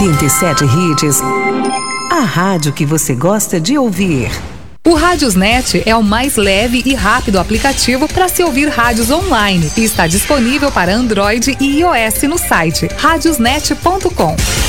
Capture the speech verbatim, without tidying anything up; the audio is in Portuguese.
oitenta e sete Hits, a rádio que você gosta de ouvir. O Radiosnet é o mais leve e rápido aplicativo para se ouvir rádios online e está disponível para Android e iOS no site radiosnet ponto com.